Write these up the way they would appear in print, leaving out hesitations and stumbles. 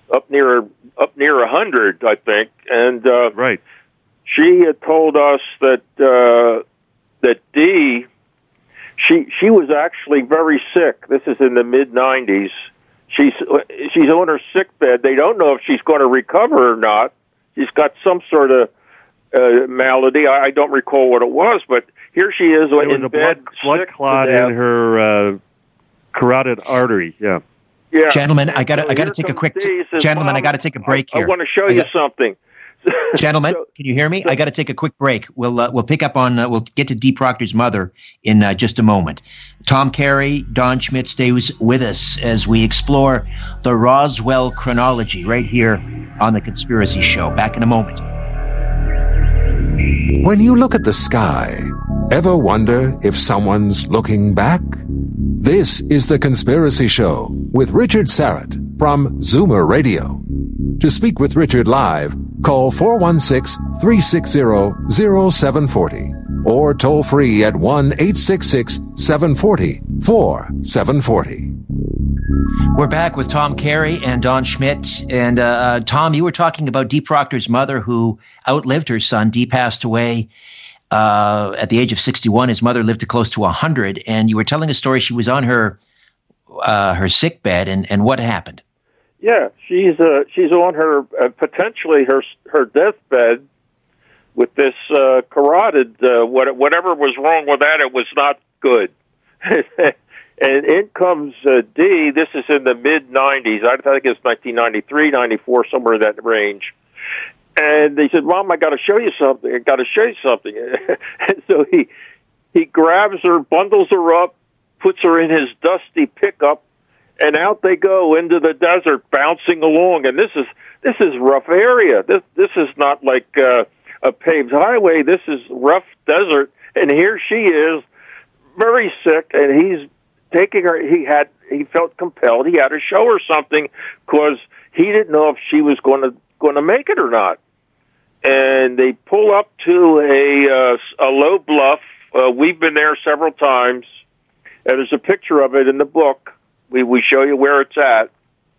up near 100, I think, and right. She had told us that Dee, she was actually very sick. This is in the mid-90s. She's on her sick bed. They don't know if she's going to recover or not. She's got some sort of malady. I don't recall what it was, but here she is in bed. Blood clot in her carotid artery. Yeah. Yeah. Gentlemen, I got to take a quick. Gentlemen, I got to take a break here. I want to show you something. Gentlemen, can you hear me? I got to take a quick break. We'll pick up on. We'll get to Dee Proctor's mother in just a moment. Tom Carey, Don Schmitt stays with us as we explore the Roswell chronology right here on The Conspiracy Show. Back in a moment. When you look at the sky, ever wonder if someone's looking back? This is The Conspiracy Show with Richard Syrett from Zoomer Radio. To speak with Richard live, call 416-360-0740 or toll free at 1-866-740-4740. We're back with Tom Carey and Don Schmitt. And Tom, you were talking about Dee Proctor's mother who outlived her son. Dee passed away at the age of 61. His mother lived to close to 100. And you were telling a story. She was on her sick bed, and what happened? Yeah, she's on her potentially her deathbed with this carotid. Whatever was wrong with that, it was not good. And in comes Dee. This is in the mid-90s. I think it's 1993, 94, somewhere in that range. And they said, "Mom, I got to show you something. And so he grabs her, bundles her up, puts her in his dusty pickup, and out they go into the desert, bouncing along. And this is rough area. This is not like a paved highway. This is rough desert. And here she is, very sick, and he's taking her. He felt compelled. He had to show her something because he didn't know if she was going to make it or not. And they pull up to a low bluff. We've been there several times, and there's a picture of it in the book. We show you where it's at.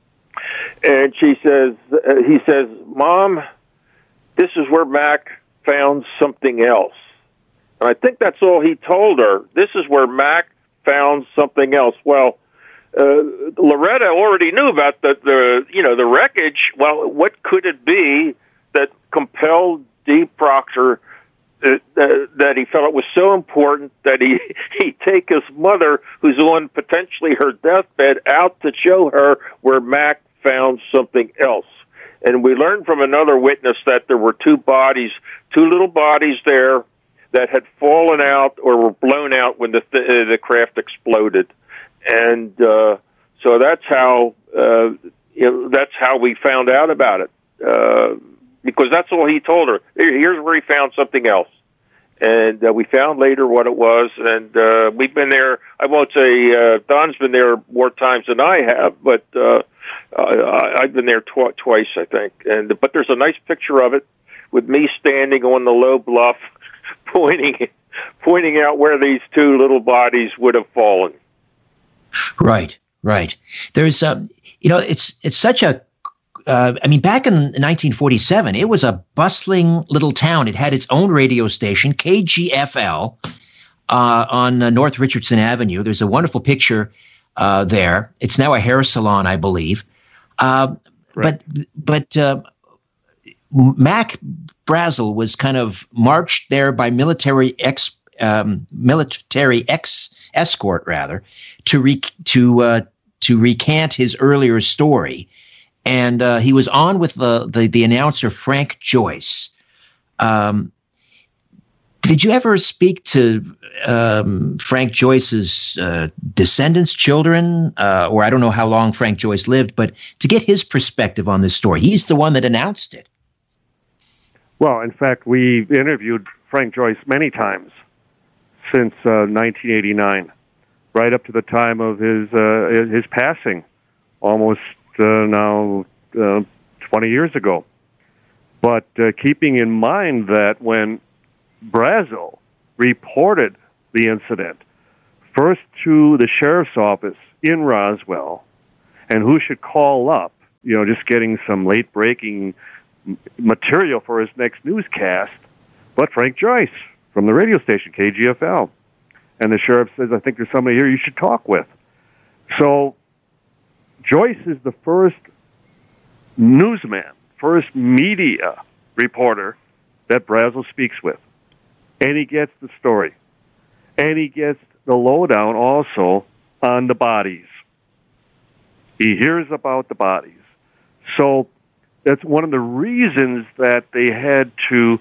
And he says, "Mom, this is where Mac found something else." And I think that's all he told her. This is where Mac found something else. Well, Loretta already knew about the wreckage. Well, what could it be that compelled Dee Proctor that he felt it was so important that he take his mother, who's on potentially her deathbed, out to show her where Mac found something else? And we learned from another witness that there were two little bodies there that had fallen out or were blown out when the craft exploded. And so that's how we found out about it. Because that's all he told her. Here's where he found something else. And we found later what it was, and we've been there. I won't say Don's been there more times than I have, but I've been there twice, I think. But there's a nice picture of it with me standing on the low bluff, pointing out where these two little bodies would have fallen. Right. There's it's such a. Back in 1947, it was a bustling little town. It had its own radio station, KGFL, on North Richardson Avenue. There's a wonderful picture there. It's now a hair salon, I believe. Right. But Mac Brazel was kind of marched there by military escort, rather, to recant his earlier story. And he was on with the announcer, Frank Joyce. Did you ever speak to Frank Joyce's descendants, children, or I don't know how long Frank Joyce lived, but to get his perspective on this story? He's the one that announced it. Well, in fact, we interviewed Frank Joyce many times since 1989, right up to the time of his passing, almost now 20 years ago. But keeping in mind that when Brazel reported the incident first to the sheriff's office in Roswell, and who should call up just getting some late-breaking material for his next newscast, but Frank Joyce from the radio station, KGFL. And the sheriff says, I think there's somebody here you should talk with. So Joyce is the first newsman, first media reporter that Brazel speaks with. And he gets the story. And he gets the lowdown also on the bodies. He hears about the bodies. So that's one of the reasons that they had to,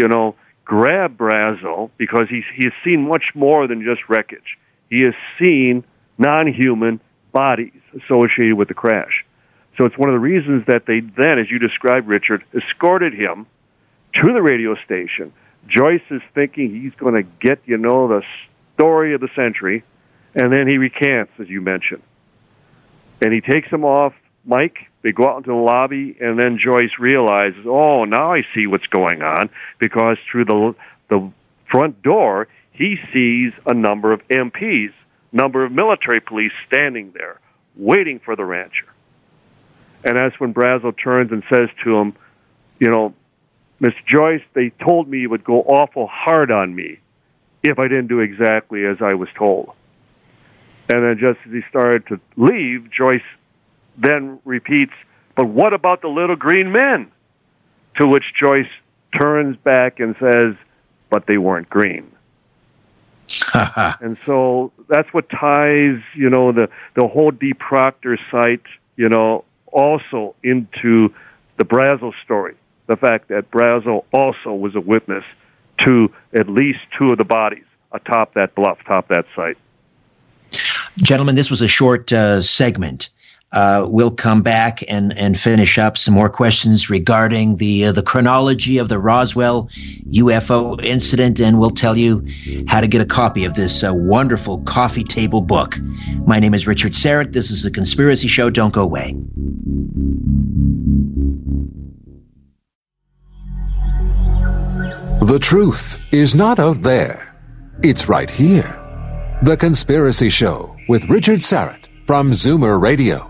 grab Brazel, because he has seen much more than just wreckage. He has seen non-human bodies associated with the crash. So it's one of the reasons that they then, as you described, Richard, escorted him to the radio station. Joyce is thinking he's going to get, the story of the century, and then he recants, as you mentioned. And he takes him off Mike. They go out into the lobby, and then Joyce realizes, oh, now I see what's going on, because through the front door, he sees a number of MPs, number of military police standing there, waiting for the rancher. And that's when Brazel turns and says to him, Miss Joyce, they told me it would go awful hard on me if I didn't do exactly as I was told. And then just as he started to leave, Joyce then repeats, but what about the little green men? To which Joyce turns back and says, but they weren't green. And so that's what ties, the whole Dee Proctor site, also into the Brazel story. The fact that Brazel also was a witness to at least two of the bodies atop that bluff, atop that site. Gentlemen, this was a short segment. We'll come back and finish up some more questions regarding the chronology of the Roswell UFO incident, and we'll tell you how to get a copy of this wonderful coffee table book. My name is Richard Syrett. This is The Conspiracy Show. Don't go away. The truth is not out there. It's right here. The Conspiracy Show with Richard Syrett from Zoomer Radio.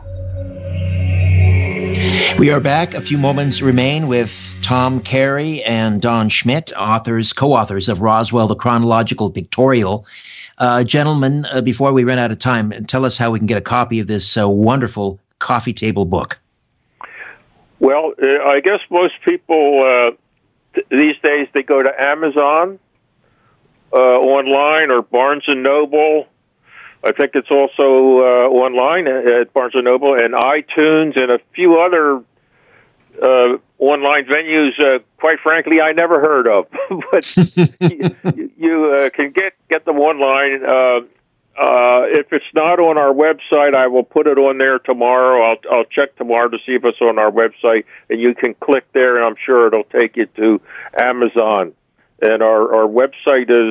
We are back. A few moments remain with Tom Carey and Don Schmidt, co-authors of Roswell, the Chronological Pictorial. Gentlemen, before we run out of time, tell us how we can get a copy of this wonderful coffee table book. Well, I guess most people these days, they go to Amazon online or Barnes & Noble. I think it's also online at Barnes & Noble and iTunes and a few other online venues, quite frankly, I never heard of. But you can get them online. If it's not on our website, I will put it on there tomorrow. I'll check tomorrow to see if it's on our website, and you can click there, and I'm sure it'll take you to Amazon. And our website is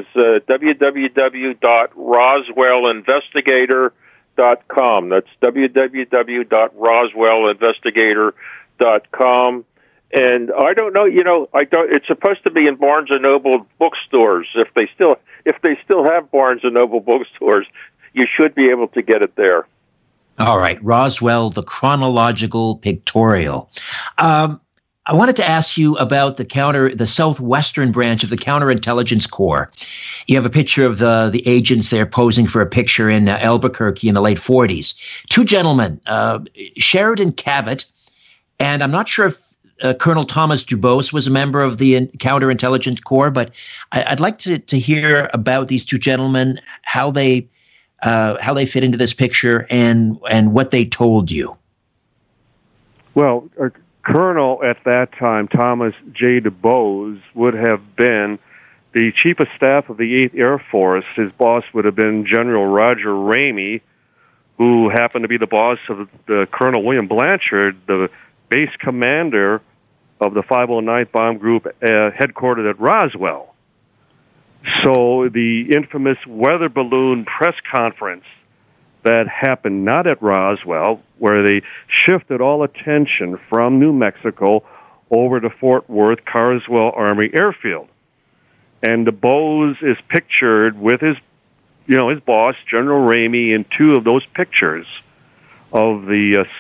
www.roswellinvestigator.com. That's www.roswellinvestigator.com. And I don't know, it's supposed to be in Barnes & Noble bookstores. If they still have Barnes & Noble bookstores, you should be able to get it there. All right. Roswell, the Chronological Pictorial. I wanted to ask you about the southwestern branch of the Counterintelligence Corps. You have a picture of the agents there posing for a picture in Albuquerque in the late 40s. Two gentlemen, Sheridan Cavett, and I'm not sure if Colonel Thomas Dubose was a member of the Counterintelligence Corps, but I'd like to hear about these two gentlemen, how they fit into this picture, and what they told you. Well, Colonel at that time, Thomas J. Dubose, would have been the Chief of Staff of the 8th Air Force. His boss would have been General Roger Ramey, who happened to be the boss of the Colonel William Blanchard, the base commander of the 509th Bomb Group headquartered at Roswell. So the infamous weather balloon press conference that happened not at Roswell, where they shifted all attention from New Mexico over to Fort Worth Carswell Army Airfield. And Dubose is pictured with his boss, General Ramey, in two of those pictures of the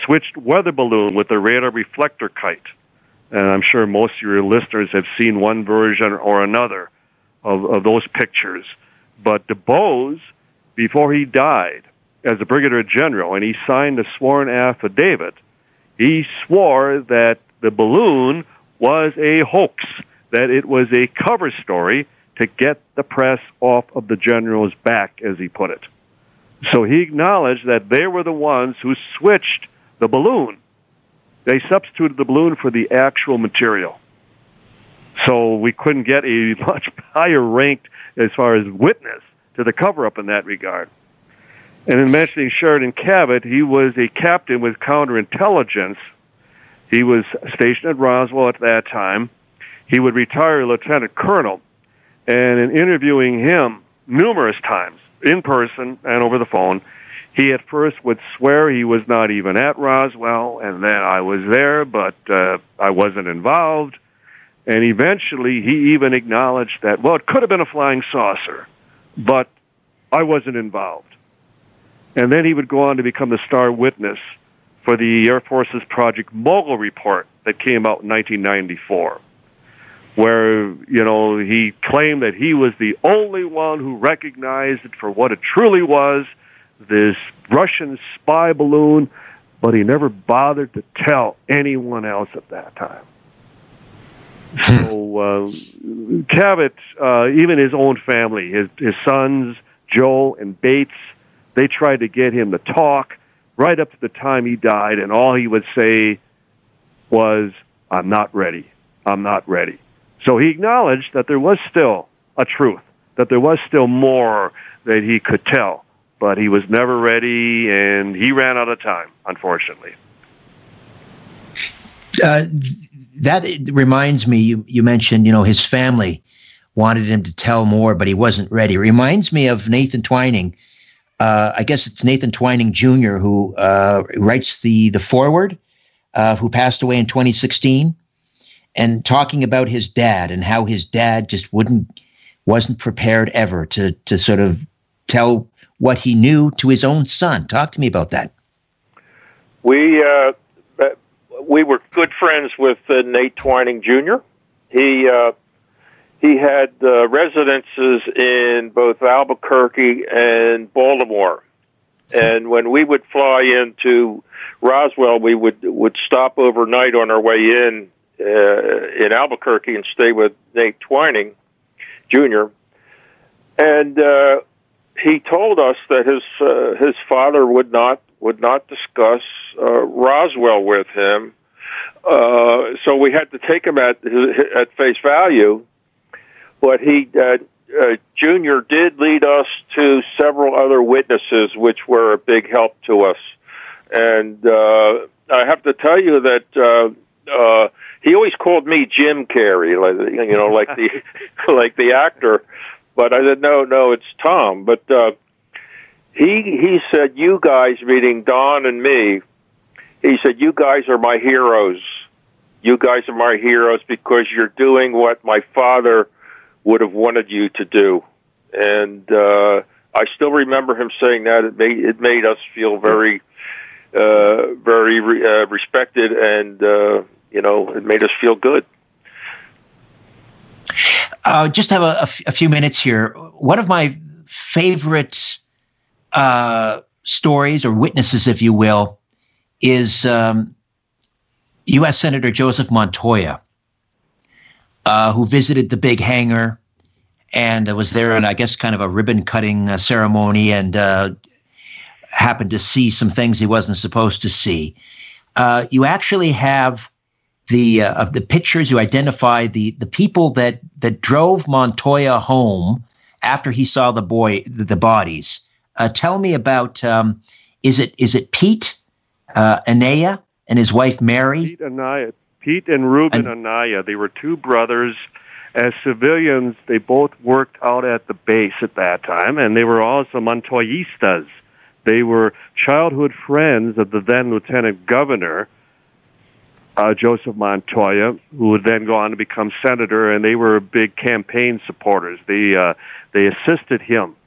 switched weather balloon with a radar reflector kite. And I'm sure most of your listeners have seen one version or another of those pictures. But DuBose, before he died as a brigadier general, and he signed a sworn affidavit, he swore that the balloon was a hoax, that it was a cover story to get the press off of the general's back, as he put it. So he acknowledged that they were the ones who switched the balloon. They substituted the balloon for the actual material. So we couldn't get a much higher ranked as far as witness to the cover-up in that regard. And in mentioning Sheridan Cabot, he was a captain with counterintelligence. He was stationed at Roswell at that time. He would retire lieutenant colonel. And in interviewing him numerous times, in person and over the phone, he at first would swear he was not even at Roswell, and then I was there, but I wasn't involved. And eventually he even acknowledged that, well, it could have been a flying saucer, but I wasn't involved. And then he would go on to become the star witness for the Air Force's Project Mogul report that came out in 1994, where, he claimed that he was the only one who recognized it for what it truly was, this Russian spy balloon, but he never bothered to tell anyone else at that time. So Cabot, even his own family, his sons, Joel and Bates, they tried to get him to talk right up to the time he died, and all he would say was, I'm not ready. I'm not ready. So he acknowledged that there was still a truth, that there was still more that he could tell, but he was never ready, and he ran out of time, unfortunately. That reminds me, you mentioned, his family wanted him to tell more, but he wasn't ready. It reminds me of Nathan Twining. I guess it's Nathan Twining Jr. who writes the foreword, who passed away in 2016, and talking about his dad and how his dad just wasn't prepared ever to sort of tell what he knew to his own son. Talk to me about that. We were good friends with Nate Twining Jr. He had residences in both Albuquerque and Baltimore. And when we would fly into Roswell, we would stop overnight on our way in Albuquerque and stay with Nate Twining Jr. And he told us that his father would not discuss Roswell with him. So we had to take him at face value. But he, Junior, did lead us to several other witnesses, which were a big help to us. And I have to tell you that he always called me Jim Carrey, like the actor. But I said, no, it's Tom. But he said, you guys, meaning Don and me, he said, you guys are my heroes. You guys are my heroes because you're doing what my father would have wanted you to do. And I still remember him saying that. It made us feel very respected, and it made us feel good. Just have a few minutes here. One of my favorite stories, or witnesses, if you will, is U.S. Senator Joseph Montoya, who visited the big hangar and was there in, I guess, kind of a ribbon-cutting ceremony, and happened to see some things he wasn't supposed to see. You actually have the pictures. You identify the people that drove Montoya home after he saw the bodies. Tell me about is it Pete Anaya and his wife Mary? Pete and Ruben Anaya. They were two brothers. As civilians, they both worked out at the base at that time, and they were also Montoyistas. They were childhood friends of the then Lieutenant Governor, Joseph Montoya, who would then go on to become senator, and they were big campaign supporters. They assisted him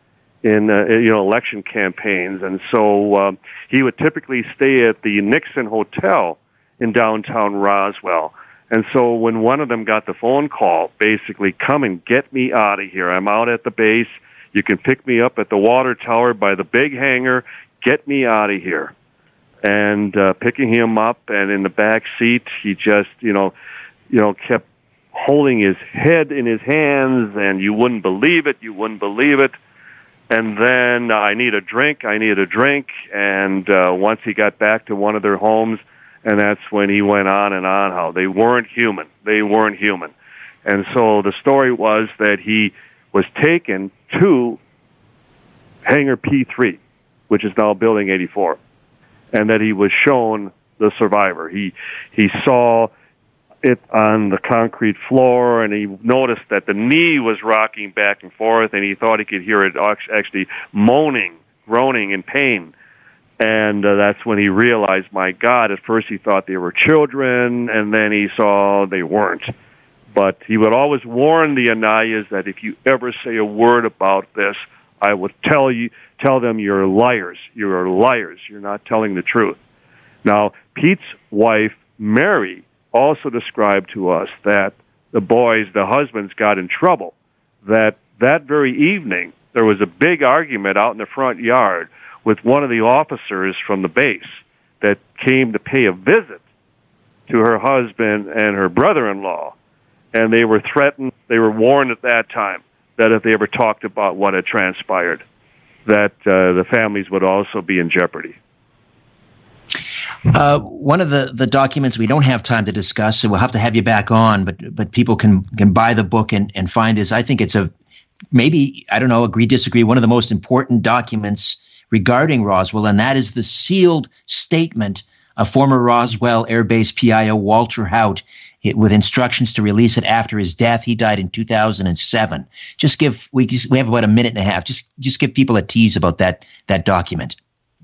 in election campaigns, and so he would typically stay at the Nixon Hotel in downtown Roswell. And so when one of them got the phone call, basically, come and get me out of here. I'm out at the base. You can pick me up at the water tower by the big hangar. Get me out of here. And picking him up, and in the back seat, he just, kept holding his head in his hands, and you wouldn't believe it. And then, I need a drink. And once he got back to one of their homes, and that's when he went on and on how they weren't human. And so the story was that he was taken to Hangar P3, which is now Building 84, and that he was shown the survivor. He saw it on the concrete floor, and he noticed that the knee was rocking back and forth, and he thought he could hear it actually moaning, groaning in pain. And that's when he realized, my God, at first he thought they were children, and then he saw they weren't. But he would always warn the Anayas that if you ever say a word about this, I will tell them you're liars. You're liars. You're not telling the truth. Now, Pete's wife, Mary, also described to us that the husbands, got in trouble. That very evening, there was a big argument out in the front yard with one of the officers from the base that came to pay a visit to her husband and her brother-in-law. And they were threatened, they were warned at that time that if they ever talked about what had transpired, that the families would also be in jeopardy. One of the documents we don't have time to discuss, so we'll have to have you back on, but people can buy the book and find is, I think it's agree, disagree, one of the most important documents regarding Roswell, and that is the sealed statement of former Roswell Air Base PIO Walter Haut with instructions to release it after his death. He died in 2007. We have about a minute and a half. Just give people a tease about that document.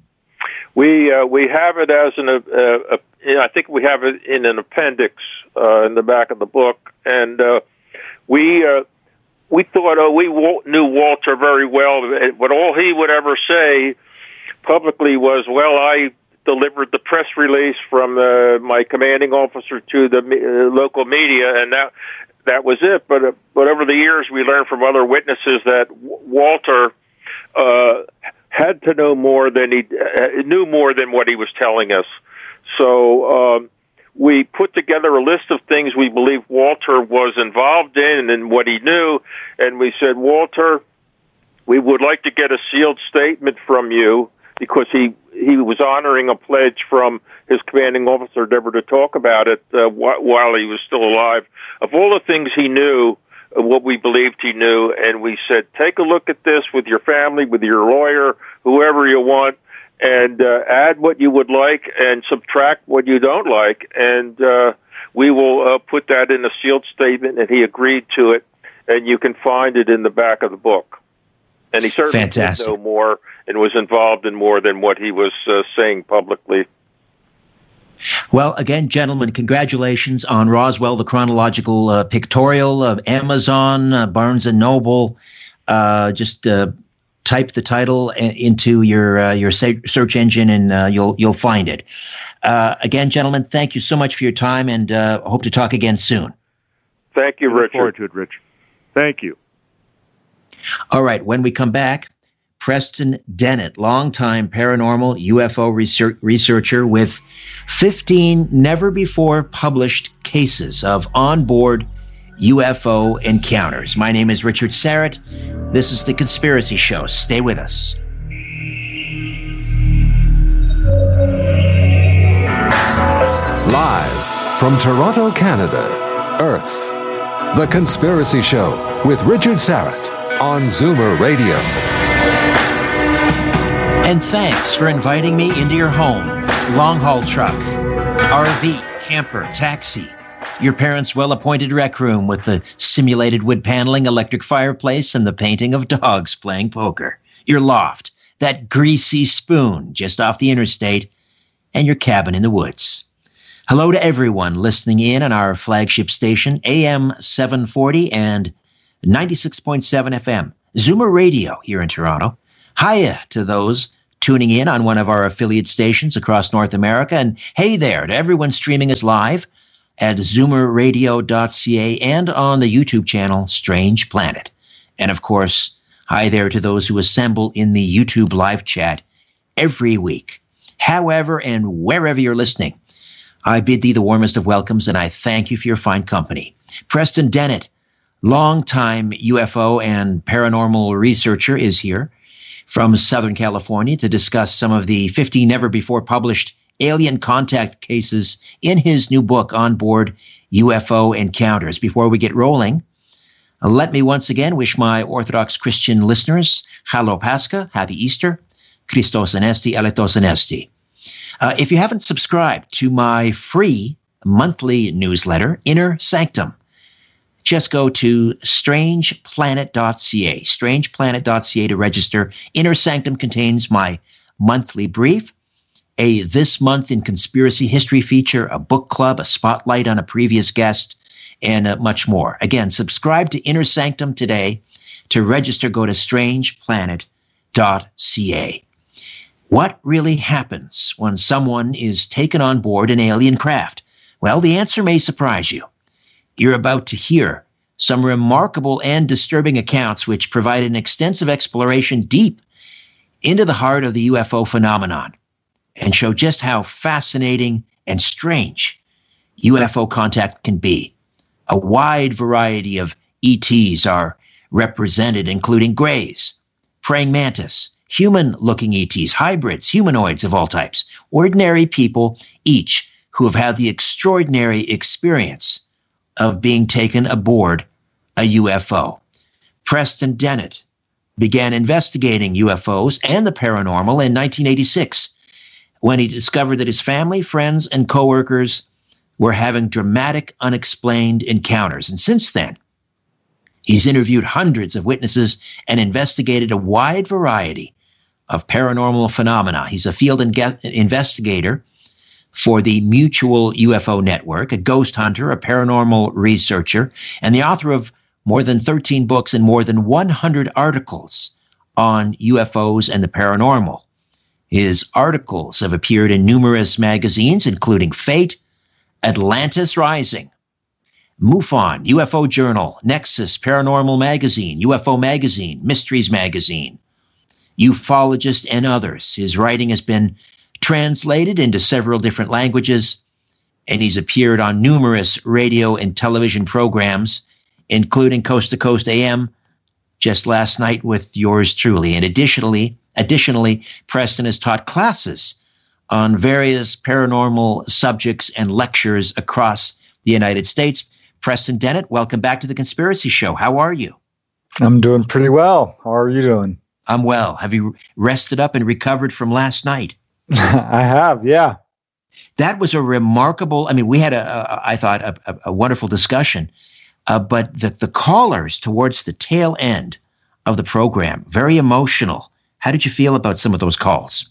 We have it as I think we have it in an appendix in the back of the book, and we thought we knew Walter very well, but all he would ever say publicly was, well, I delivered the press release from my commanding officer to the local media, and that was it. But over the years, we learned from other witnesses that Walter had to know more than knew more than what he was telling us. So we put together a list of things we believe Walter was involved in and what he knew, and we said, Walter, we would like to get a sealed statement from you, because he was honoring a pledge from his commanding officer never to talk about it while he was still alive, of all the things he knew, what we believed he knew. And we said, take a look at this with your family, with your lawyer, whoever you want, and add what you would like and subtract what you don't like, and we will put that in a sealed statement. And he agreed to it, and you can find it in the back of the book. And he certainly did know more and was involved in more than what he was saying publicly. Well, again, gentlemen, congratulations on Roswell, the chronological pictorial of Amazon, Barnes & Noble. Just type the title into your search engine, and you'll find it. Again, gentlemen, thank you so much for your time, and hope to talk again soon. Thank you, Richard. Look forward to it, Rich. Thank you. All right, when we come back, Preston Dennett, longtime paranormal UFO researcher with 15 never-before-published cases of onboard UFO encounters. My name is Richard Sarrett. This is The Conspiracy Show. Stay with us. Live from Toronto, Canada, Earth. The Conspiracy Show with Richard Sarrett on Zoomer Radio. And thanks for inviting me into your home, long-haul truck, RV, camper, taxi, your parents' well-appointed rec room with the simulated wood paneling, electric fireplace, and the painting of dogs playing poker, your loft, that greasy spoon just off the interstate, and your cabin in the woods. Hello to everyone listening in on our flagship station, AM 740 and 96.7 FM, Zoomer Radio here in Toronto. Hiya to those tuning in on one of our affiliate stations across North America. And hey there to everyone streaming us live at zoomerradio.ca and on the YouTube channel Strange Planet. And of course, hi there to those who assemble in the YouTube live chat every week. However and wherever you're listening, I bid thee the warmest of welcomes, and I thank you for your fine company. Preston Dennett, longtime UFO and paranormal researcher, is here from Southern California to discuss some of the 50 never-before-published alien contact cases in his new book, On Board UFO Encounters. Before we get rolling, let me once again wish my Orthodox Christian listeners, Chalo Pascha, Happy Easter, Christos Anesti, Aletos Anesti. If you haven't subscribed to my free monthly newsletter, Inner Sanctum, just go to strangeplanet.ca, strangeplanet.ca to register. Inner Sanctum contains my monthly brief, a This Month in Conspiracy History feature, a book club, a spotlight on a previous guest, and much more. Again, subscribe to Inner Sanctum today. To register, go to strangeplanet.ca. What really happens when someone is taken on board an alien craft? Well, the answer may surprise you. You're about to hear some remarkable and disturbing accounts which provide an extensive exploration deep into the heart of the UFO phenomenon and show just how fascinating and strange UFO contact can be. A wide variety of ETs are represented, including greys, praying mantis, human-looking ETs, hybrids, humanoids of all types, ordinary people, each who have had the extraordinary experience of being taken aboard a UFO. Preston Dennett began investigating UFOs and the paranormal in 1986 when he discovered that his family, friends, and coworkers were having dramatic, unexplained encounters. And since then, he's interviewed hundreds of witnesses and investigated a wide variety of paranormal phenomena. He's a field investigator for the Mutual UFO Network, a ghost hunter, a paranormal researcher, and the author of more than 13 books and more than 100 articles on UFOs and the paranormal. His articles have appeared in numerous magazines, including Fate, Atlantis Rising, MUFON, UFO Journal, Nexus, Paranormal Magazine, UFO Magazine, Mysteries Magazine, Ufologist, and others. His writing has been translated into several different languages, and he's appeared on numerous radio and television programs, including Coast to Coast AM, just last night with yours truly. And additionally, Preston has taught classes on various paranormal subjects and lectures across the United States. Preston Dennett, welcome back to The Conspiracy Show. How are you? I'm doing pretty well. How are you doing? I'm well. Have you rested up and recovered from last night? I have, yeah. That was a remarkable, we had I thought, a wonderful discussion, but the callers towards the tail end of the program, very emotional. How did you feel about some of those calls?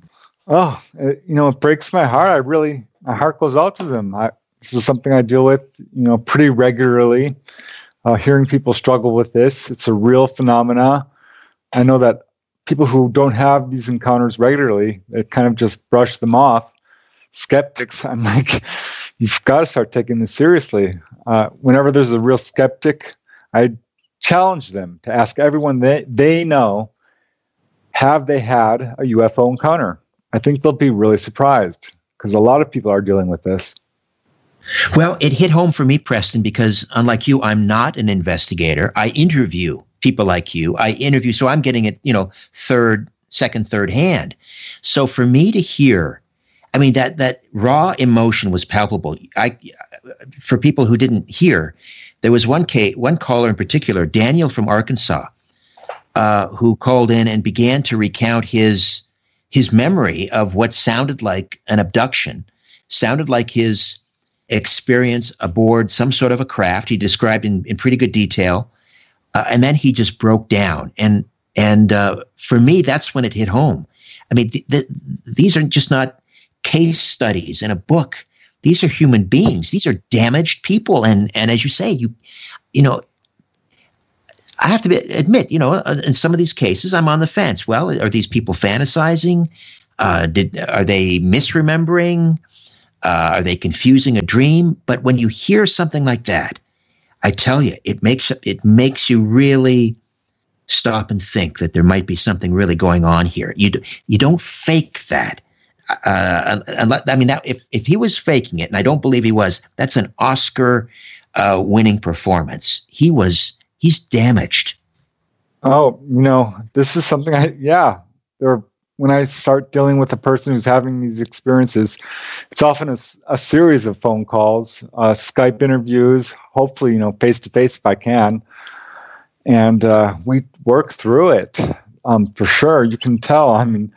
Oh, it breaks my heart. My heart goes out to them. This is something I deal with, pretty regularly. Hearing people struggle with this, it's a real phenomena. I know that people who don't have these encounters regularly, they kind of just brush them off. Skeptics, I'm like, you've got to start taking this seriously. Whenever there's a real skeptic, I challenge them to ask everyone they know, have they had a UFO encounter? I think they'll be really surprised because a lot of people are dealing with this. Well, it hit home for me, Preston, because unlike you, I'm not an investigator. I interview people like you. So I'm getting it, second, third hand. So for me to hear, that raw emotion was palpable. For people who didn't hear, there was one caller in particular, Daniel from Arkansas, who called in and began to recount his memory of what sounded like an abduction, sounded like his experience aboard some sort of a craft. He described in pretty good detail. And then he just broke down. And for me, that's when it hit home. These are just not case studies in a book. These are human beings. These are damaged people. And as you say, I have to admit, in some of these cases, I'm on the fence. Well, are these people fantasizing? Are they misremembering? Are they confusing a dream? But when you hear something like that, I tell you, it makes you really stop and think that there might be something really going on here. You don't fake that. If he was faking it, and I don't believe he was, that's an Oscar winning performance. He's damaged. Oh, this is something when I start dealing with a person who's having these experiences, it's often a series of phone calls, Skype interviews, hopefully, face-to-face if I can. And we work through it, for sure. You can tell.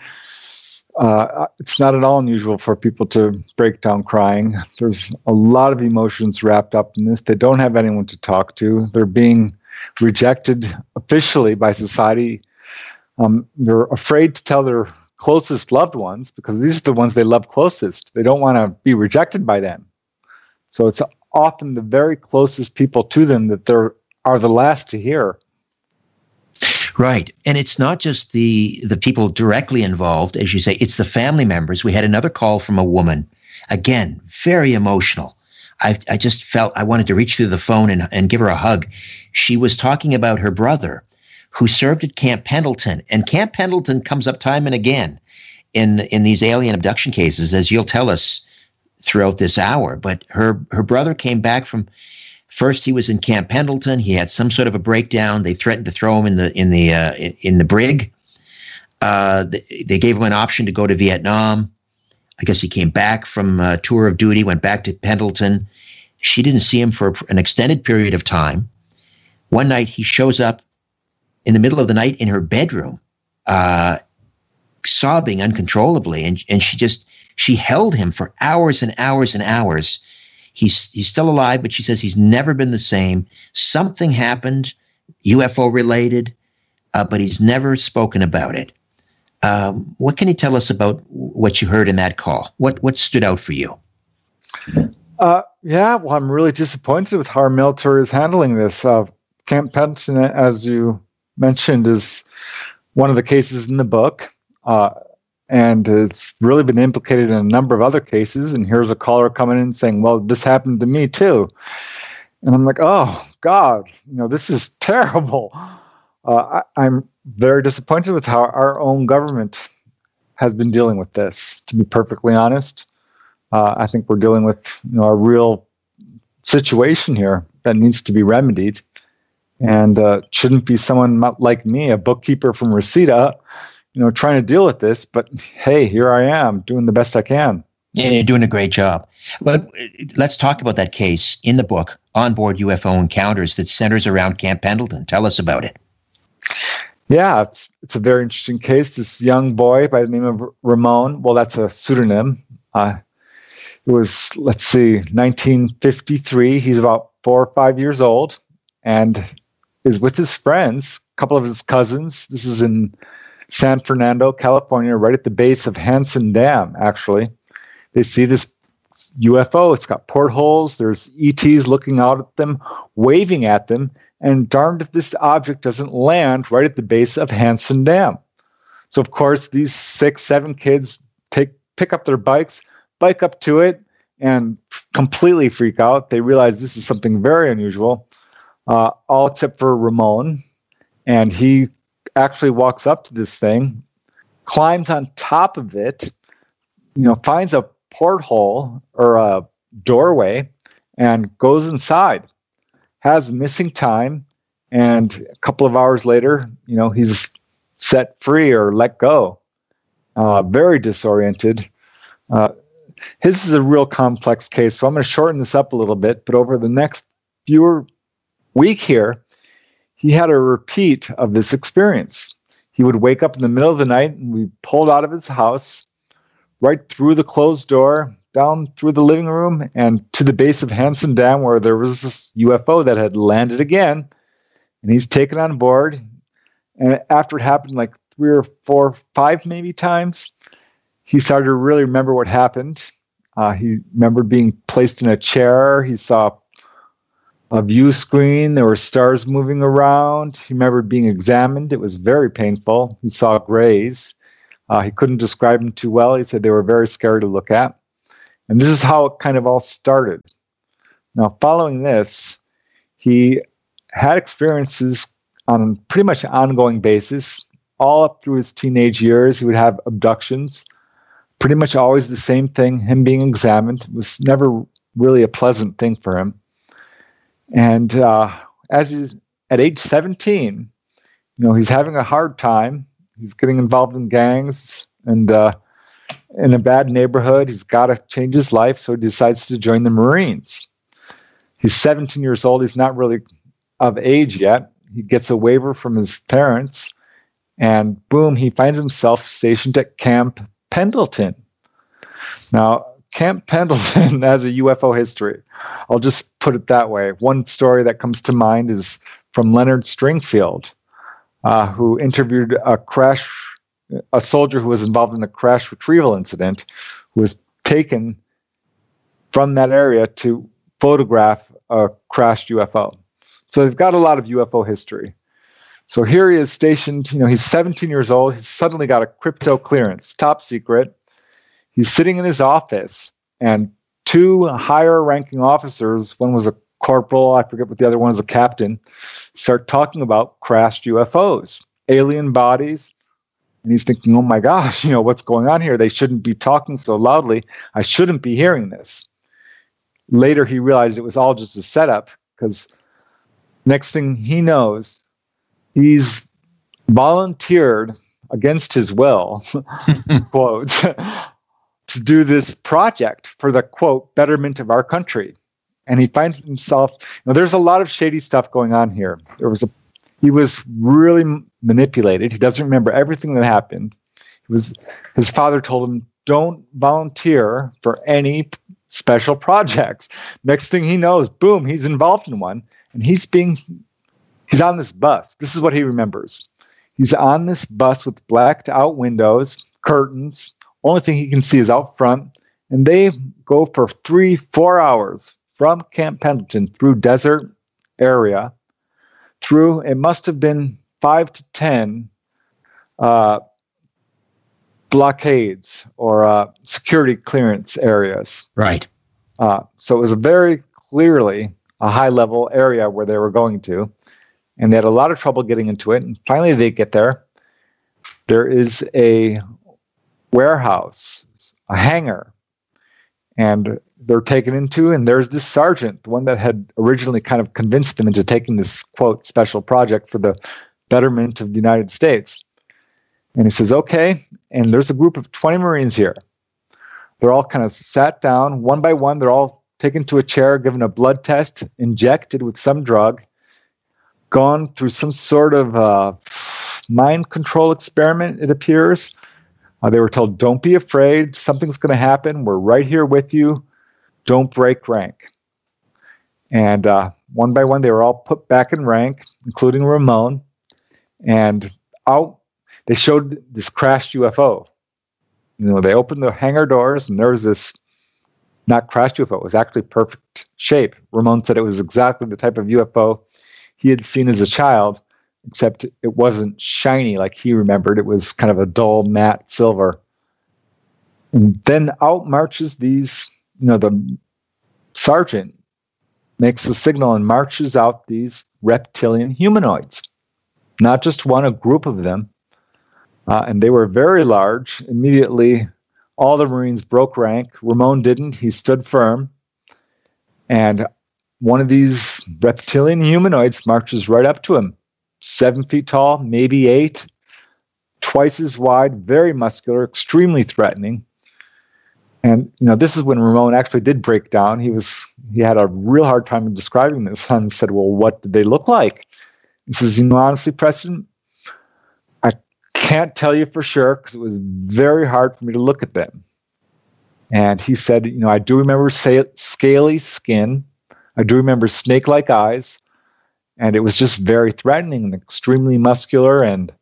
It's not at all unusual for people to break down crying. There's a lot of emotions wrapped up in this. They don't have anyone to talk to. They're being rejected officially by society. They're afraid to tell their closest loved ones because these are the ones they love closest. They don't want to be rejected by them. So it's often the very closest people to them that are the last to hear. Right. And it's not just the people directly involved, as you say, it's the family members. We had another call from a woman, again, very emotional. I just felt I wanted to reach through the phone and give her a hug. She was talking about her brother who served at Camp Pendleton. And Camp Pendleton comes up time and again in these alien abduction cases, as you'll tell us throughout this hour. But her brother came back from, first he was in Camp Pendleton. He had some sort of a breakdown. They threatened to throw him in the brig. They gave him an option to go to Vietnam. I guess he came back from a tour of duty, went back to Pendleton. She didn't see him for an extended period of time. One night he shows up in the middle of the night in her bedroom, sobbing uncontrollably. And she held him for hours and hours and hours. He's still alive, but she says he's never been the same. Something happened, UFO related, but he's never spoken about it. What can you tell us about what you heard in that call? What stood out for you? Well, I'm really disappointed with how our military is handling this. Camp Pendleton, as you mentioned, is one of the cases in the book, and it's really been implicated in a number of other cases. And here's a caller coming in saying, well, this happened to me too. And I'm like, oh, God, this is terrible. I'm very disappointed with how our own government has been dealing with this, to be perfectly honest. I think we're dealing with a real situation here that needs to be remedied. And shouldn't be someone like me, a bookkeeper from Reseda, trying to deal with this. But hey, here I am doing the best I can. Yeah, you're doing a great job. But let's talk about that case in the book, Onboard UFO Encounters, that centers around Camp Pendleton. Tell us about it. Yeah, it's a very interesting case. This young boy by the name of Ramon, well, that's a pseudonym. It was, 1953. He's about 4 or 5 years old and is with his friends, a couple of his cousins. This is in San Fernando, California, right at the base of Hansen Dam, actually. They see this UFO. It's got portholes. There's ETs looking out at them, waving at them, and darned if this object doesn't land right at the base of Hansen Dam. So, of course, these 6, 7 kids pick up their bikes, bike up to it, and completely freak out. They realize this is something very unusual, all except for Ramon. And he actually walks up to this thing, climbs on top of it, finds a porthole or a doorway, and goes inside. Has missing time, and a couple of hours later, he's set free or let go. Very disoriented. His is a real complex case, so I'm going to shorten this up a little bit. But over the next week here, he had a repeat of this experience. He would wake up in the middle of the night, and we pulled out of his house, right through the closed door, down through the living room, and to the base of Hansen Dam, where there was this UFO that had landed again. And he's taken on board. And after it happened like 3 or 4, 5 maybe times, he started to really remember what happened. He remembered being placed in a chair. He saw a view screen. There were stars moving around. He remembered being examined. It was very painful. He saw grays. He couldn't describe them too well. He said they were very scary to look at. And this is how it kind of all started. Now, following this, he had experiences on pretty much an ongoing basis. All up through his teenage years, he would have abductions. Pretty much always the same thing, him being examined. It was never really a pleasant thing for him. And as he's at age 17, he's having a hard time. He's getting involved in gangs and in a bad neighborhood. He's got to change his life, so he decides to join the Marines. He's 17 years old. He's not really of age yet. He gets a waiver from his parents, and boom, he finds himself stationed at Camp Pendleton. Now, Camp Pendleton has a UFO history. I'll just put it that way. One story that comes to mind is from Leonard Stringfield, who interviewed a soldier who was involved in a crash retrieval incident, who was taken from that area to photograph a crashed UFO. So they've got a lot of UFO history. So here he is stationed, he's 17 years old. He's suddenly got a crypto clearance, top secret. He's sitting in his office, and two higher ranking officers, one was a corporal, I forget what the other one is, a captain, start talking about crashed UFOs, alien bodies. And he's thinking, oh my gosh, what's going on here? They shouldn't be talking so loudly. I shouldn't be hearing this. Later, he realized it was all just a setup, because next thing he knows, he's volunteered against his will, quote, to do this project for the, quote, betterment of our country. And he finds himself, there's a lot of shady stuff going on here. He was really manipulated. He doesn't remember everything that happened. His father told him, don't volunteer for any special projects. Next thing he knows, boom, he's involved in one. And he's on this bus. This is what he remembers. He's on this bus with blacked out windows, curtains. Only thing he can see is out front. And they go for 3-4 hours from Camp Pendleton through desert area, through, it must have been 5 to 10 blockades or security clearance areas. Right. So it was a very clearly a high-level area where they were going to, and they had a lot of trouble getting into it. And finally, they get there. There is a warehouse, a hangar, and they're taken into, and there's this sergeant, the one that had originally kind of convinced them into taking this, quote, special project for the betterment of the United States. And he says, okay, and there's a group of 20 Marines here. They're all kind of sat down, one by one. They're all taken to a chair, given a blood test, injected with some drug, gone through some sort of mind control experiment, it appears. They were told, don't be afraid. Something's going to happen. We're right here with you. Don't break rank. And one by one, they were all put back in rank, including Ramon. And out, they showed this crashed UFO. They opened the hangar doors, and there was this, not crashed UFO, it was actually perfect shape. Ramon said it was exactly the type of UFO he had seen as a child, except it wasn't shiny like he remembered. It was kind of a dull, matte silver. And then out marches these, the sergeant makes the signal and marches out these reptilian humanoids. Not just one, a group of them. And they were very large. Immediately, all the Marines broke rank. Ramon didn't. He stood firm. And one of these reptilian humanoids marches right up to him. 7 feet tall, maybe 8, twice as wide, very muscular, extremely threatening. And this is when Ramon actually did break down. He had a real hard time describing this. And said, "Well, what did they look like?" He says, "Honestly, Preston, I can't tell you for sure because it was very hard for me to look at them." And he said, "I do remember scaly skin. I do remember snake-like eyes." And it was just very threatening and extremely muscular and,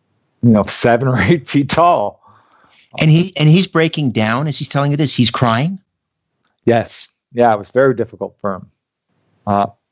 7 or 8 feet tall. And he's breaking down as he's telling you this. He's crying? Yes. Yeah, it was very difficult for him.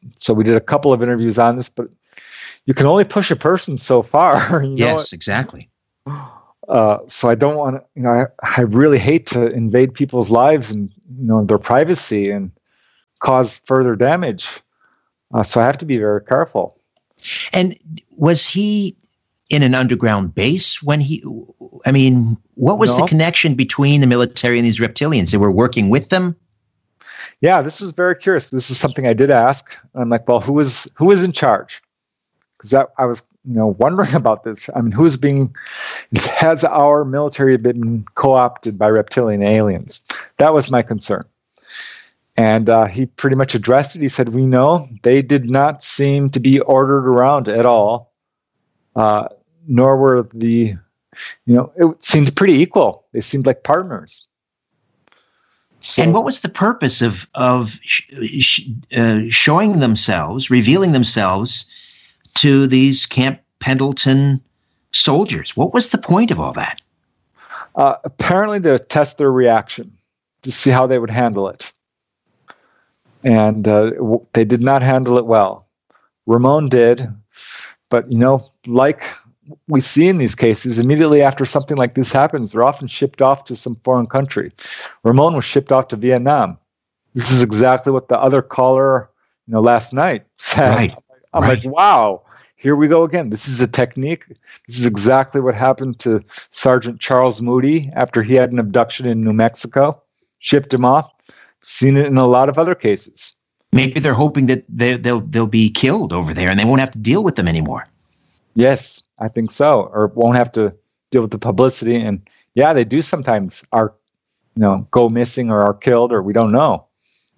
So we did a couple of interviews on this, but you can only push a person so far. Yes, exactly. So I don't want to, I really hate to invade people's lives and, their privacy and cause further damage. So I have to be very careful. And was he in an underground base when what was the connection between the military and these reptilians? They were working with them? Yeah, this was very curious. This is something I did ask. I'm like, well, who is in charge? Because I was, wondering about this. I mean, has our military been co-opted by reptilian aliens? That was my concern. And he pretty much addressed it. He said, we know they did not seem to be ordered around at all, nor were it seemed pretty equal. They seemed like partners. So, and what was the purpose of showing themselves, revealing themselves to these Camp Pendleton soldiers? What was the point of all that? Apparently to test their reaction, to see how they would handle it. And they did not handle it well. Ramon did, but like we see in these cases, immediately after something like this happens, they're often shipped off to some foreign country. Ramon was shipped off to Vietnam. This is exactly what the other caller, last night said. Right. I'm like, wow, here we go again. This is a technique. This is exactly what happened to Sergeant Charles Moody after he had an abduction in New Mexico. Shipped him off. Seen it in a lot of other cases. Maybe they're hoping that they'll be killed over there and they won't have to deal with them anymore. Yes, I think so. Or won't have to deal with the publicity. And yeah, they do sometimes go missing or are killed, or we don't know.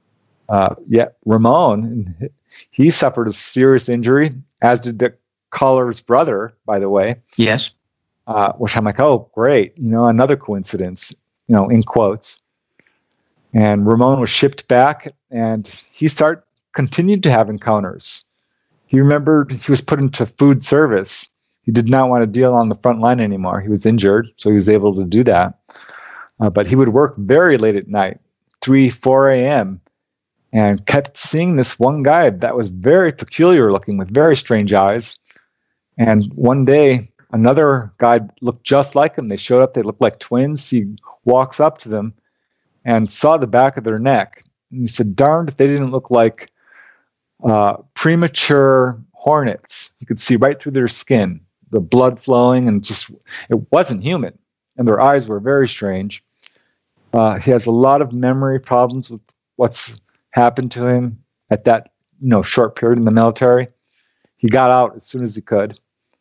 Ramon, he suffered a serious injury, as did the caller's brother, by the way. Yes. Which I'm like, oh, great. Another coincidence, in quotes. And Ramon was shipped back, and he continued to have encounters. He remembered he was put into food service. He did not want to deal on the front line anymore. He was injured, so he was able to do that. But he would work very late at night, 3, 4 a.m., and kept seeing this one guy that was very peculiar looking with very strange eyes. And one day, another guy looked just like him. They showed up. They looked like twins. He walks up to them and saw the back of their neck. And he said, darned if they didn't look like premature hornets. You could see right through their skin, the blood flowing, and it wasn't human. And their eyes were very strange. He has a lot of memory problems with what's happened to him at that short period in the military. He got out as soon as he could.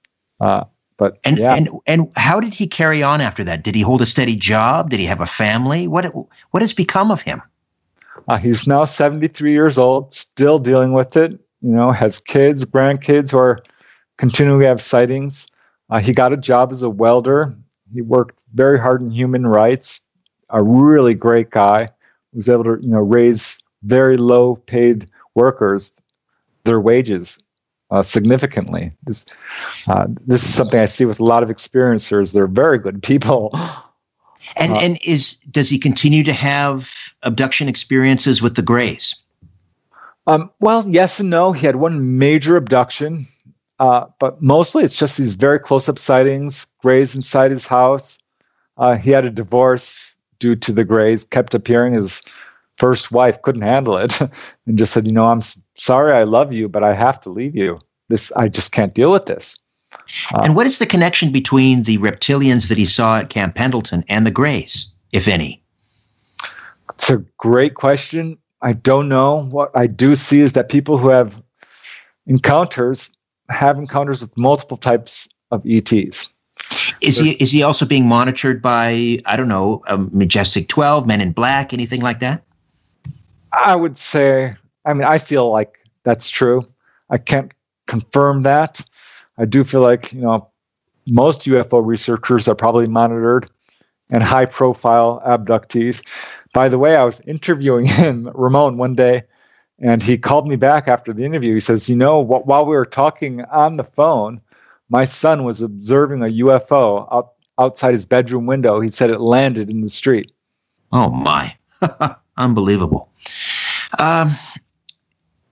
And how did he carry on after that? Did he hold a steady job? Did he have a family? What has become of him? He's now 73 years old, still dealing with it. Has kids, grandkids who are continuing to have sightings. He got a job as a welder. He worked very hard in human rights. A really great guy. Was able to raise very low-paid workers their wages significantly. This is something I see with a lot of experiencers. They're very good people. And does he continue to have abduction experiences with the Greys? Well, yes and no. He had one major abduction, but mostly it's just these very close-up sightings, Greys inside his house. He had a divorce due to the Greys, kept appearing. His first wife couldn't handle it and just said, I'm sorry, I love you, but I have to leave you. I just can't deal with this. And what is the connection between the reptilians that he saw at Camp Pendleton and the Greys, if any? It's a great question. I don't know. What I do see is that people who have encounters with multiple types of ETs. Is he also being monitored by, I don't know, Majestic 12, Men in Black, anything like that? I would say, I feel like that's true. I can't confirm that. I do feel like, most UFO researchers are probably monitored, and high-profile abductees. By the way, I was interviewing Ramon one day, and he called me back after the interview. He says, while we were talking on the phone, my son was observing a UFO outside his bedroom window. He said it landed in the street. Oh, my. Unbelievable.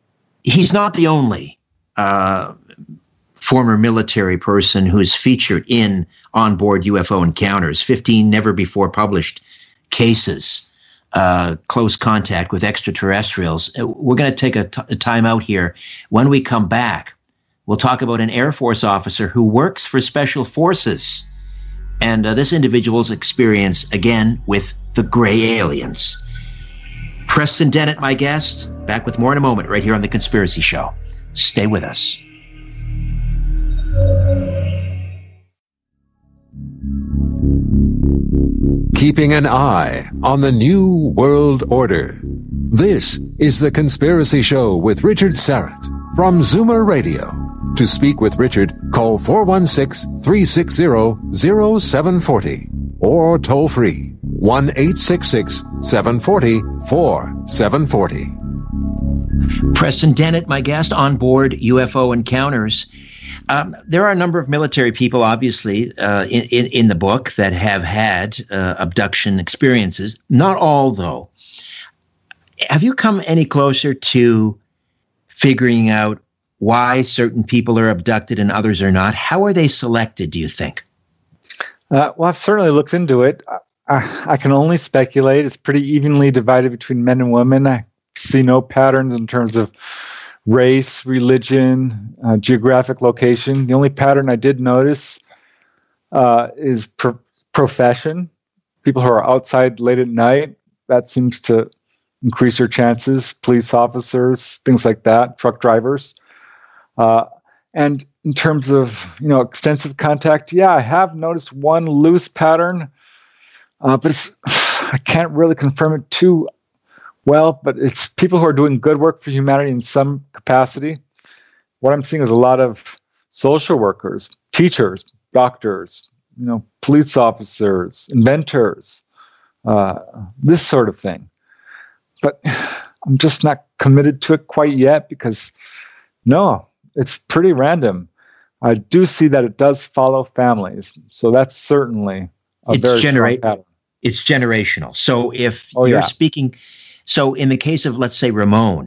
he's not the only former military person who's featured in onboard UFO encounters. 15 never before published cases, close contact with extraterrestrials. We're going to take a time out here. When we come back, we'll talk about an Air Force officer who works for Special Forces. And this individual's experience, again, with the gray aliens. Preston Dennett, my guest. Back with more in a moment, right here on The Conspiracy Show. Stay with us. Keeping an eye on the New World Order. This is The Conspiracy Show with Richard Syrett from Zoomer Radio. To speak with Richard, call 416-360-0740 or toll free 1-866-740-4740. Preston Dennett, my guest, on board UFO Encounters. There are a number of military people, obviously, in the book that have had abduction experiences. Not all, though. Have you come any closer to figuring out why certain people are abducted and others are not? How are they selected, do you think? Well, I've certainly looked into it. I can only speculate. It's pretty evenly divided between men and women. I see no patterns in terms of race, religion, geographic location. The only pattern I did notice is profession. People who are outside late at night, that seems to increase your chances. Police officers, things like that, truck drivers. And in terms of, extensive contact, yeah, I have noticed one loose pattern, but I can't really confirm it too well, but it's people who are doing good work for humanity in some capacity. What I'm seeing is a lot of social workers, teachers, doctors, police officers, inventors, this sort of thing. But I'm just not committed to it quite yet because, no, it's pretty random. I do see that it does follow families, so that's certainly a very strong pattern. It's generational. So if you're speaking, so in the case of, let's say, Ramon,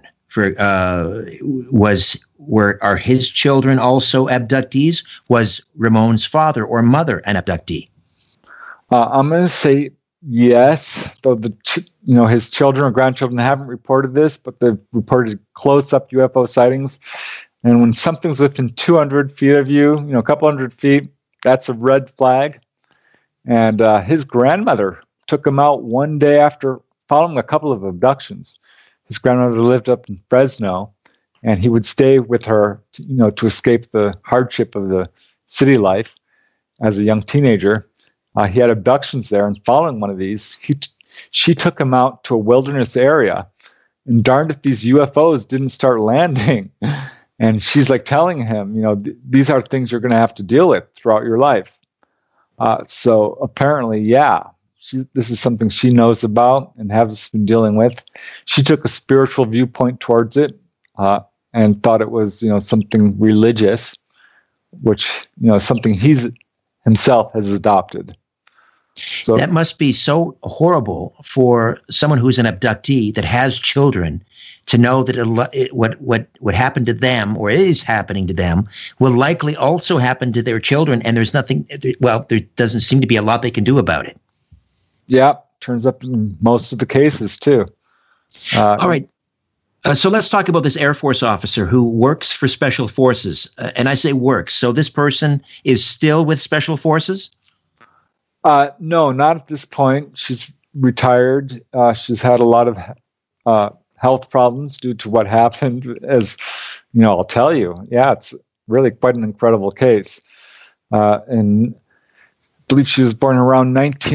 are his children also abductees? Was Ramon's father or mother an abductee? I'm going to say yes, though his children or grandchildren haven't reported this, but they've reported close-up UFO sightings. And when something's within 200 feet of you, a couple hundred feet, that's a red flag. And his grandmother took him out one day after following a couple of abductions. His grandmother lived up in Fresno, and he would stay with her, to escape the hardship of the city life as a young teenager. He had abductions there, and following one of these, she took him out to a wilderness area, and darned if these UFOs didn't start landing. And she's like telling him, these are things you're going to have to deal with throughout your life. So apparently, this is something she knows about and has been dealing with. She took a spiritual viewpoint towards it and thought it was, something religious, which, something he's himself has adopted. So that must be so horrible for someone who's an abductee that has children to know that what happened to them or is happening to them will likely also happen to their children, and there's nothing. Well, there doesn't seem to be a lot they can do about it. Yeah, turns up in most of the cases too. All right. So let's talk about this Air Force officer who works for Special Forces. And I say works. So this person is still with Special Forces? No, not at this point. She's retired. She's had a lot of health problems due to what happened. As I'll tell you. Yeah, it's really quite an incredible case. And I believe she was born around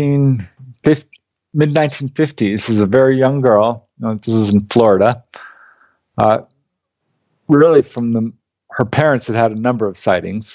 mid-1950s. This is a very young girl. This is in Florida. Really, her parents had a number of sightings.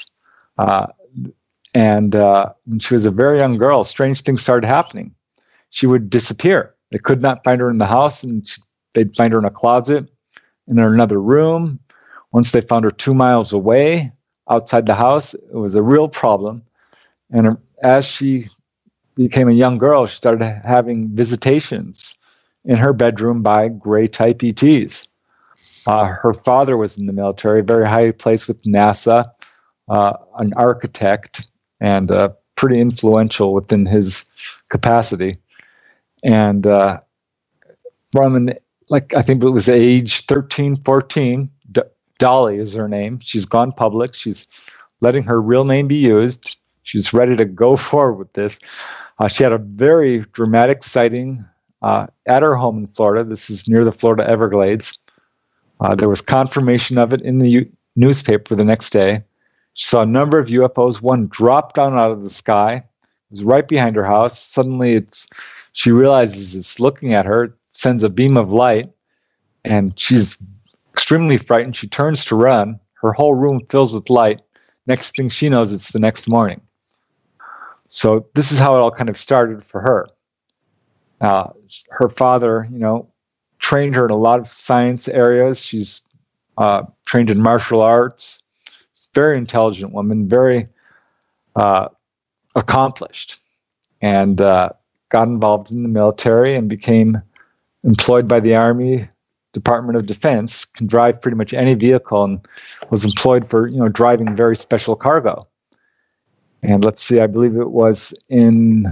And when she was a very young girl, strange things started happening. She would disappear. They could not find her in the house, and they'd find her in a closet, in another room. Once they found her 2 miles away, outside the house, it was a real problem. And as she became a young girl, she started having visitations in her bedroom by gray type ETs. Her father was in the military, very high place with NASA, an architect, and pretty influential within his capacity. And from I think it was age 13, 14, Dolly is her name. She's gone public. She's letting her real name be used. She's ready to go forward with this. She had a very dramatic sighting at her home in Florida. This is near the Florida Everglades. There was confirmation of it in the newspaper the next day. She saw a number of UFOs. One dropped down out of the sky. It was right behind her house. Suddenly, she realizes it's looking at her, sends a beam of light, and she's extremely frightened. She turns to run. Her whole room fills with light. Next thing she knows, it's the next morning. So this is how it all kind of started for her. Her father, trained her in a lot of science areas. She's trained in martial arts. She's a very intelligent woman, very accomplished, and got involved in the military and became employed by the Army Department of Defense, can drive pretty much any vehicle, and was employed for driving very special cargo. And let's see, I believe it was in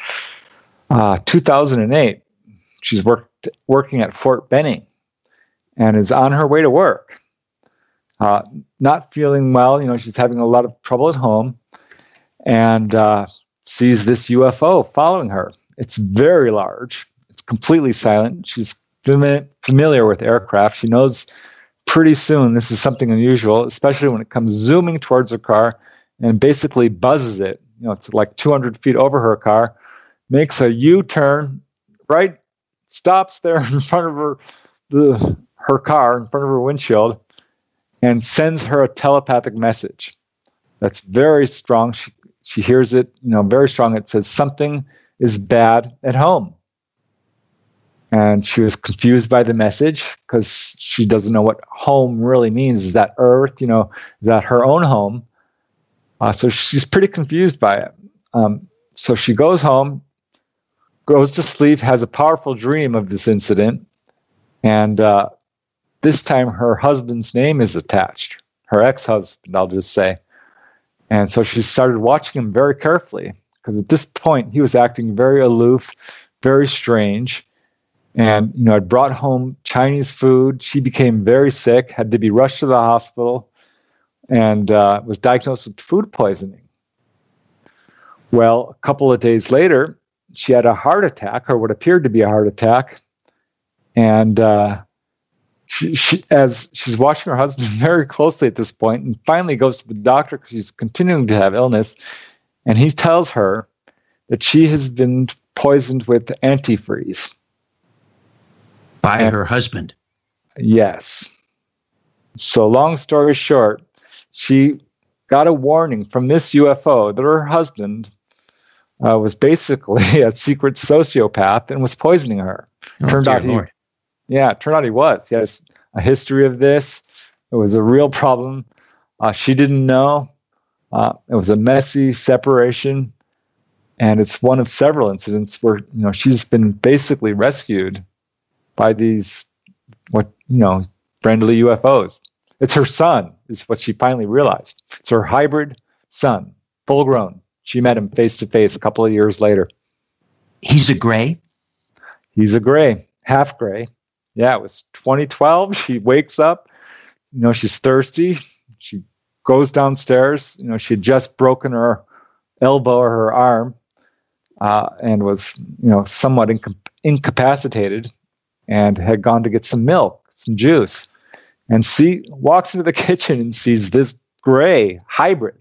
2008. She's working at Fort Benning and is on her way to work. Not feeling well, she's having a lot of trouble at home, and sees this UFO following her. It's very large. It's completely silent. She's familiar with aircraft. She knows pretty soon this is something unusual, especially when it comes zooming towards her car and basically buzzes it. It's like 200 feet over her car, makes a U-turn, right, stops there in front of her car, in front of her windshield, and sends her a telepathic message. That's very strong. She hears it, very strong. It says something is bad at home. And she was confused by the message because she doesn't know what home really means. Is that Earth? Is that her own home? So she's pretty confused by it. So she goes home, goes to sleep, has a powerful dream of this incident. And this time her husband's name is attached. Her ex-husband, I'll just say. And so she started watching him very carefully because at this point he was acting very aloof, very strange. And, had brought home Chinese food. She became very sick, had to be rushed to the hospital, and was diagnosed with food poisoning. Well, a couple of days later, she had a heart attack, or what appeared to be a heart attack. And she as she's watching her husband very closely at this point, and finally goes to the doctor because she's continuing to have illness, and he tells her that she has been poisoned with antifreeze. By her husband. Yes. So long story short, she got a warning from this UFO that her husband was basically a secret sociopath and was poisoning her. Turned out he was. He has a history of this. It was a real problem. She didn't know. It was a messy separation. And it's one of several incidents where, she's been basically rescued by these, friendly UFOs. It's her son, is what she finally realized. It's her hybrid son, full grown. She met him face to face a couple of years later. He's a gray? He's a gray, half gray. Yeah, it was 2012. She wakes up, she's thirsty. She goes downstairs. She had just broken her elbow or her arm and was, somewhat incapacitated, and had gone to get some milk, some juice, and walks into the kitchen and sees this gray hybrid,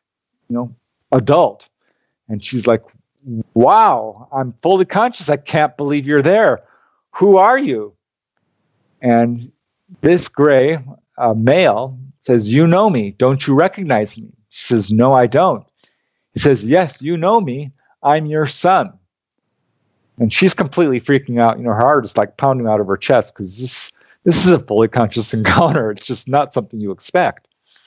adult. And she's like, wow, I'm fully conscious. I can't believe you're there. Who are you? And this gray male says, you know me. Don't you recognize me? She says, no, I don't. He says, yes, you know me. I'm your son. And she's completely freaking out. Her heart is like pounding out of her chest because this is a fully conscious encounter. It's just not something you expect.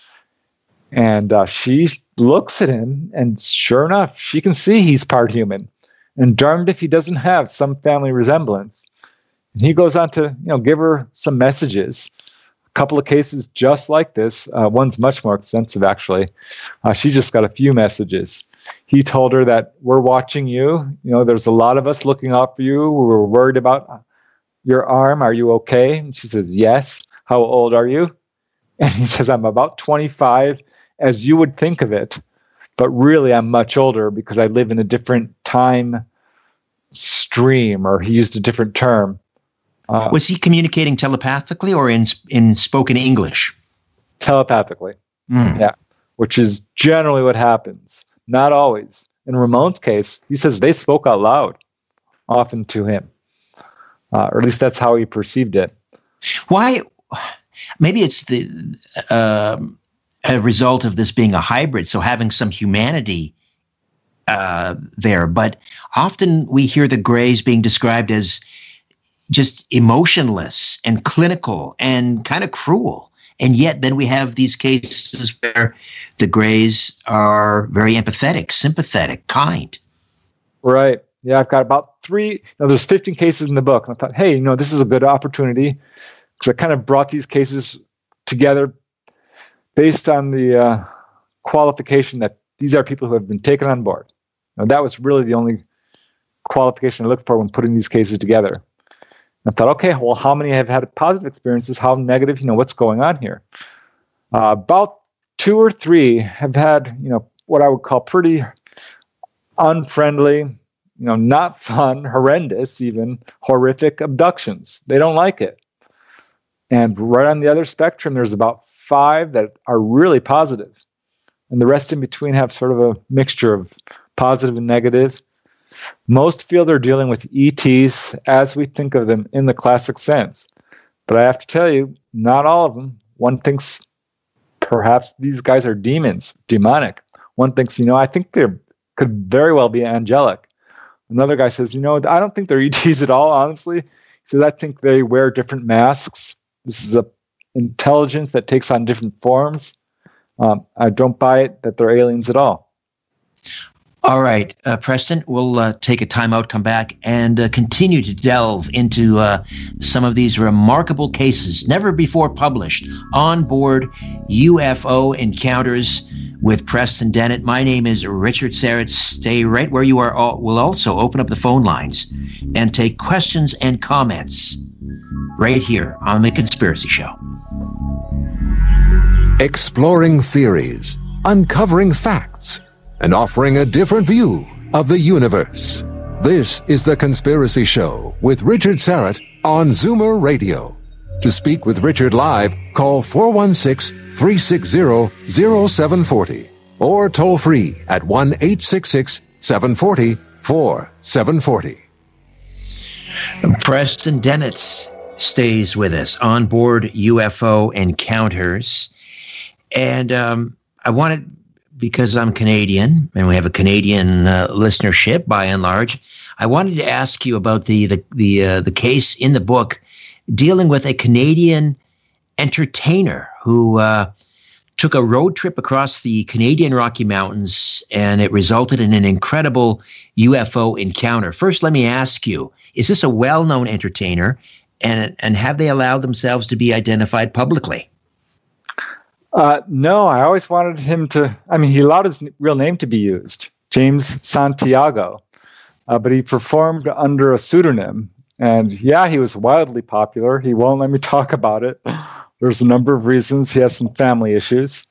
And she looks at him, and sure enough, she can see he's part human. And darned if he doesn't have some family resemblance. And he goes on to, give her some messages. couple of cases just like this. One's much more extensive, actually. She just got a few messages. He told her that we're watching you. There's a lot of us looking out for you. We're worried about your arm. Are you okay? And she says, yes. How old are you? And he says, I'm about 25, as you would think of it. But really, I'm much older because I live in a different time stream, or he used a different term. Was he communicating telepathically or in spoken English? Telepathically, yeah, which is generally what happens. Not always. In Ramon's case, he says they spoke out loud, often to him, or at least that's how he perceived it. Why? Maybe it's a result of this being a hybrid, so having some humanity there. But often we hear the Greys being described as just emotionless and clinical and kind of cruel. And yet then we have these cases where the Greys are very empathetic, sympathetic, kind. Right. Yeah, I've got about 3. There's 15 cases in the book. And I thought, hey, this is a good opportunity, because I kind of brought these cases together based on the qualification that these are people who have been taken on board. That was really the only qualification I looked for when putting these cases together. I thought, okay, well, how many have had positive experiences? How negative? What's going on here? About 2 or 3 have had, what I would call pretty unfriendly, not fun, horrendous, even horrific abductions. They don't like it. And right on the other spectrum, there's about 5 that are really positive. And the rest in between have sort of a mixture of positive and negative. Most feel they're dealing with ETs as we think of them in the classic sense. But I have to tell you, not all of them. One thinks perhaps these guys are demons, demonic. One thinks, I think they could very well be angelic. Another guy says, I don't think they're ETs at all, honestly. He says, I think they wear different masks. This is an intelligence that takes on different forms. I don't buy it that they're aliens at all. All right, Preston, we'll take a timeout, come back, and continue to delve into some of these remarkable cases, never before published, on board UFO encounters with Preston Dennett. My name is Richard Syrett. Stay right where you are. We'll also open up the phone lines and take questions and comments right here on The Conspiracy Show. Exploring theories, uncovering facts, and offering a different view of the universe. This is The Conspiracy Show with Richard Syrett on Zoomer Radio. To speak with Richard live, call 416-360-0740 or toll free at 1-866-740-4740. Preston Dennett stays with us on board UFO Encounters. And I wanted, because I'm Canadian and we have a Canadian listenership by and large, I wanted to ask you about the case in the book dealing with a Canadian entertainer who took a road trip across the Canadian Rocky Mountains, and it resulted in an incredible UFO encounter. First, let me ask you, is this a well-known entertainer, and have they allowed themselves to be identified publicly? No, I always wanted him to. He allowed his real name to be used, James Santiago, but he performed under a pseudonym. And yeah, he was wildly popular. He won't let me talk about it. There's a number of reasons. He has some family issues.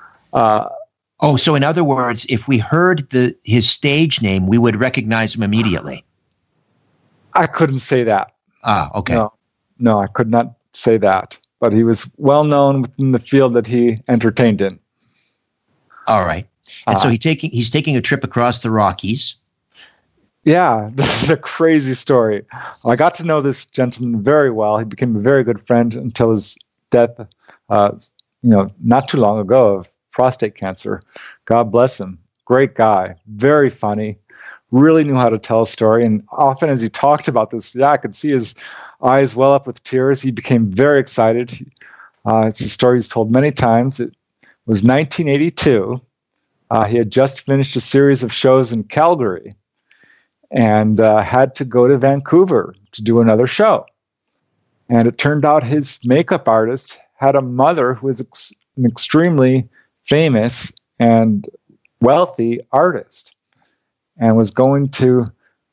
So in other words, if we heard his stage name, we would recognize him immediately. I couldn't say that. Okay. No, I could not say that. But he was well known within the field that he entertained in. All right. And so he's taking a trip across the Rockies. Yeah, this is a crazy story. I got to know this gentleman very well. He became a very good friend until his death, not too long ago, of prostate cancer. God bless him. Great guy. Very funny. Really knew how to tell a story. And often as he talked about this, I could see his eyes well up with tears. He became very excited. It's a story he's told many times. It was 1982. He had just finished a series of shows in Calgary and had to go to Vancouver to do another show. And it turned out his makeup artist had a mother who was an extremely famous and wealthy artist, and was going to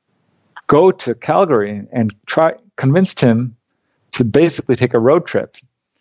go to Calgary and convinced him to basically take a road trip